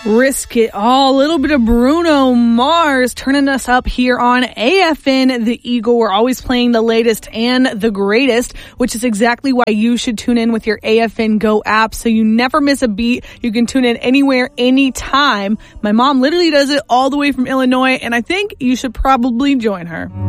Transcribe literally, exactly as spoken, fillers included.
Risk It All, a little bit of Bruno Mars turning us up here on A F N The Eagle. We're always playing the latest and the greatest, which is exactly why you should tune in with your A F N Go app so you never miss a beat. You can tune in anywhere, anytime. My mom literally does it all the way from Illinois, and I think you should probably join her.